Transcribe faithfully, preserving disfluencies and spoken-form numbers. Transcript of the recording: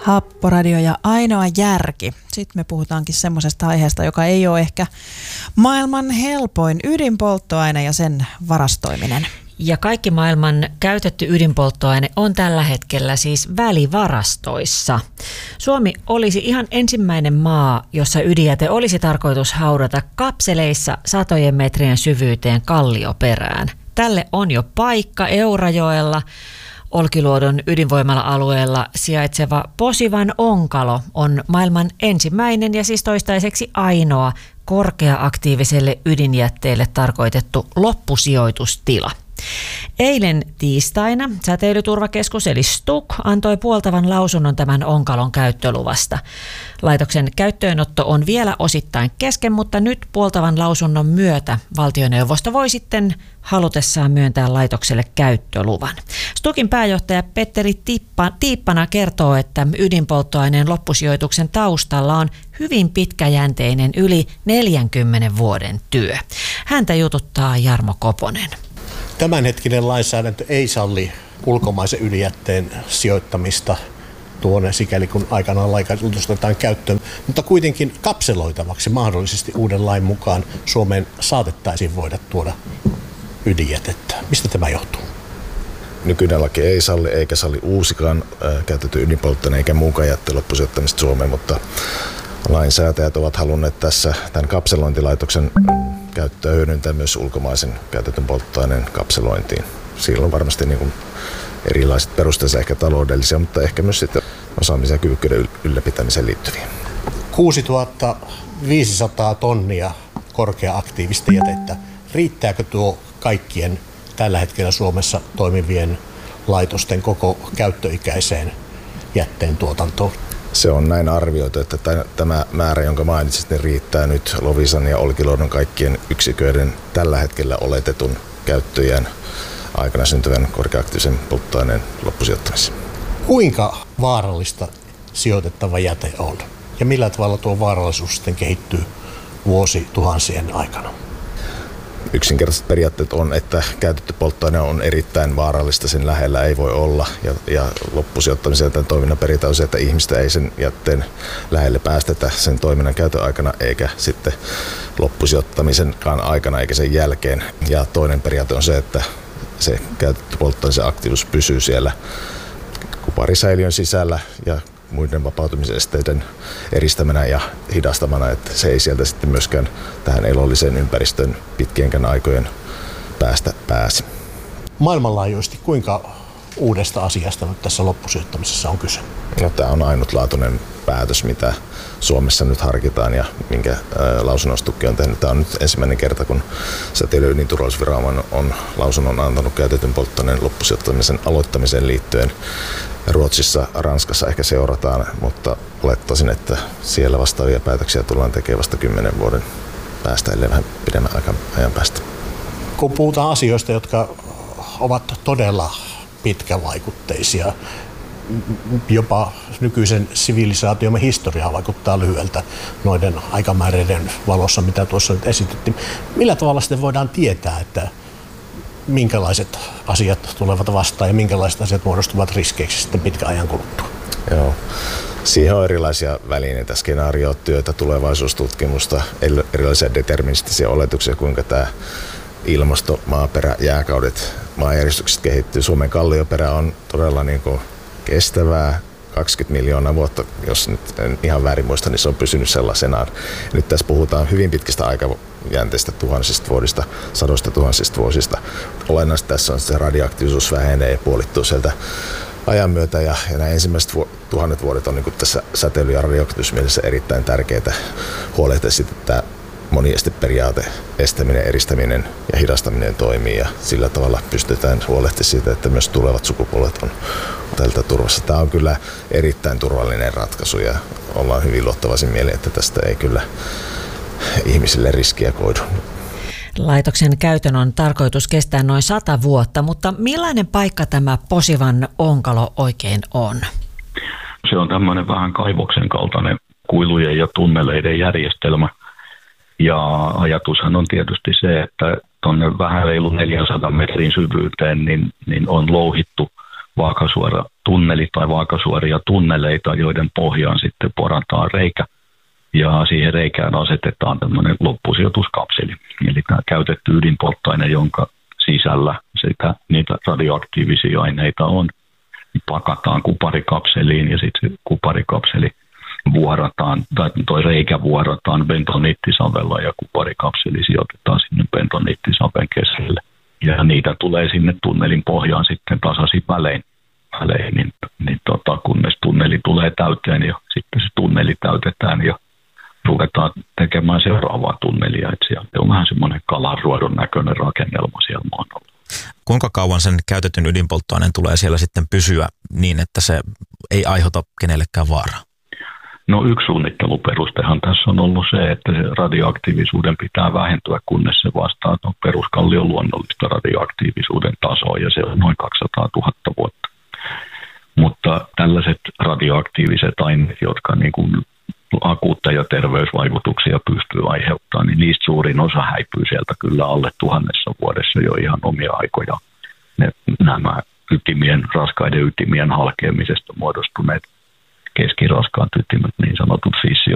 Happoradio ja ainoa järki. Sitten me puhutaankin semmoisesta aiheesta, joka ei ole ehkä maailman helpoin, ydinpolttoaine ja sen varastoiminen. Ja kaikki maailman käytetty ydinpolttoaine on tällä hetkellä siis välivarastoissa. Suomi olisi ihan ensimmäinen maa, jossa ydinjäte olisi tarkoitus haudata kapseleissa satojen metrien syvyyteen kallioperään. Tälle on jo paikka Eurajoella. Olkiluodon ydinvoimala-alueella sijaitseva Posivan onkalo on maailman ensimmäinen ja siis toistaiseksi ainoa korkea-aktiiviselle ydinjätteelle tarkoitettu loppusijoitustila. Eilen tiistaina Säteilyturvakeskus eli STUK antoi puoltavan lausunnon tämän onkalon käyttöluvasta. Laitoksen käyttöönotto on vielä osittain kesken, mutta nyt puoltavan lausunnon myötä valtioneuvosto voi sitten halutessaan myöntää laitokselle käyttöluvan. STUKin pääjohtaja Petteri Tippa, Tiippana kertoo, että ydinpolttoaineen loppusijoituksen taustalla on hyvin pitkäjänteinen yli neljänkymmenen vuoden työ. Häntä jututtaa Jarmo Koponen. Tämänhetkinen lainsäädäntö ei salli ulkomaisen ydinjätteen sijoittamista tuonne sikäli kun aikanaan laitosta otetaan käyttöön, mutta kuitenkin kapseloitavaksi mahdollisesti uuden lain mukaan Suomeen saatettaisiin voida tuoda ydinjätettä. Mistä tämä johtuu? Nykyinen laki ei salli eikä salli uusikaan äh, käytetty ydinpolttoaine eikä muukaan jätteen loppusijoittamista Suomeen, mutta lainsäätäjät ovat halunneet tässä tämän kapselointilaitoksen käyttöä hyödyntää myös ulkomaisen käytetyn polttoaineen kapselointiin. Sillä on varmasti niin kuin erilaiset perusteensa, ehkä taloudellisia, mutta ehkä myös sitten osaamisen ja kyvykkyyden ylläpitämiseen liittyviä. kuusituhatta viisisataa tonnia korkea-aktiivista jätettä. Riittääkö tuo kaikkien tällä hetkellä Suomessa toimivien laitosten koko käyttöikäiseen jätteen tuotantoon? Se on näin arvioitu, että tämä määrä, jonka mainitsit, niin riittää nyt Loviisan ja Olkiluodon kaikkien yksiköiden tällä hetkellä oletetun käyttöjen aikana syntyvän korkeaaktiivisen polttoaineen loppusijoittamiseen. Kuinka vaarallista sijoitettava jäte on? Ja millä tavalla tuo vaarallisuus sitten kehittyy vuosituhansien aikana? Yksinkertaiset periaatteet on, että käytetty polttoaine on erittäin vaarallista, sen lähellä ei voi olla ja, ja loppusijoittamisen tämän toiminnan periaate on se, että ihmistä ei sen jätteen lähelle päästetä sen toiminnan käytön aikana eikä sitten loppusijoittamisenkaan aikana eikä sen jälkeen. Ja toinen periaate on se, että se käytetty polttoaine, se aktiivisuus pysyy siellä kuparisäiliön sisällä ja muiden vapautumisen esteiden eristämänä ja hidastamana, että se ei sieltä sitten myöskään tähän elolliseen ympäristön pitkienkään aikojen päästä pääsi. Maailmanlaajuisesti kuinka uudesta asiasta nyt tässä loppusijoittamisessa on kyse? No, tämä on ainutlaatuinen päätös, mitä Suomessa nyt harkitaan ja minkä lausunnon STUK on tehnyt. Tämä on nyt ensimmäinen kerta, kun säteily- ja ydinturvallisuusviranomainen on lausunnon antanut käytetyn polttoaineen loppusijoittamisen aloittamiseen liittyen. Ruotsissa, Ranskassa ehkä seurataan, mutta olettaisin, että siellä vastaavia päätöksiä tullaan tekemään vasta kymmenen vuoden päästä, ellei vähän pidemmän ajan päästä. Kun puhutaan asioista, jotka ovat todella pitkävaikutteisia, jopa nykyisen sivilisaatiomme historiaa vaikuttaa lyhyeltä noiden aikamääreiden valossa, mitä tuossa nyt esitettiin. Millä tavalla sitten voidaan tietää, että minkälaiset asiat tulevat vastaan ja minkälaiset asiat muodostuvat riskeiksi sitten pitkän ajan kuluttua? Joo. Siihen on erilaisia välineitä, skenaariotyötä, tulevaisuustutkimusta, erilaisia deterministisia oletuksia, kuinka tämä ilmasto, maaperä, jääkaudet, maanjäristykset kehittyy. Suomen kallioperä on todella niin kuin kestävää. kaksikymmentä miljoonaa vuotta, jos nyt en ihan väärin muista, niin se on pysynyt sellaisenaan. Nyt tässä puhutaan hyvin pitkistä aikajänteistä, tuhansista vuodista, sadoista tuhansista vuosista. Olennaista tässä on, että se radioaktiivisuus vähenee ja puolittuu sieltä ajan myötä. Ja, ja nämä ensimmäiset vu- tuhannet vuodet on niin kuin tässä säteily- ja radioaktiivisuusmielessä erittäin tärkeää huolehtia siitä, että moniesteperiaate, estäminen, eristäminen ja hidastaminen toimii ja sillä tavalla pystytään huolehtimaan siitä, että myös tulevat sukupolvet on tältä turvassa. Tämä on kyllä erittäin turvallinen ratkaisu ja ollaan hyvin luottavaisin mielin, että tästä ei kyllä ihmisille riskiä koidu. Laitoksen käytön on tarkoitus kestää noin sata vuotta, mutta millainen paikka tämä Posivan onkalo oikein on? Se on tämmöinen vähän kaivoksen kaltainen kuilujen ja tunneleiden järjestelmä. Ja ajatushan on tietysti se, että tuonne vähän reilu neljänsadan metrin syvyyteen niin, niin on louhittu vaakasuora tunneli tai vaakasuoria tunneleita, joiden pohjaan sitten porataan reikä. Ja siihen reikään asetetaan tämmöinen loppusijoituskapseli. Eli tämä käytetty ydinpolttoaine, jonka sisällä sitä, niitä radioaktiivisia aineita on, pakataan kuparikapseliin ja sitten se kuparikapseli vuorataan, tai toi reikä vuorataan bentoniittisavella ja kuparikapseli sijoitetaan sinne bentoniittisaven keskelle. Ja niitä tulee sinne tunnelin pohjaan sitten tasaisin välein, välein niin, niin tota, kunnes tunneli tulee täyteen ja sitten se tunneli täytetään ja ruvetaan tekemään seuraavaa tunnelia. Et siellä on vähän semmoinen kalanruodon näköinen rakennelma siellä maan alla. Kuinka kauan sen käytetyn ydinpolttoaineen tulee siellä sitten pysyä niin, että se ei aiheuta kenellekään vaaraa? No yksi suunnitteluperustehan tässä on ollut se, että se radioaktiivisuuden pitää vähentyä, kunnes se vastaa no, peruskallion luonnollista radioaktiivisuuden tasoa, ja se on noin kaksisataatuhatta vuotta. Mutta tällaiset radioaktiiviset aineet, jotka niin kuin akuutteja terveysvaikutuksia pystyy aiheuttamaan, niin niistä suurin osa häipyy sieltä kyllä alle tuhannessa vuodessa jo ihan omia aikoja. Ne, nämä ytimien, raskaiden ytimien halkeamisesta muodostuneet keskiraskaat ytimet, niin sanotut fissio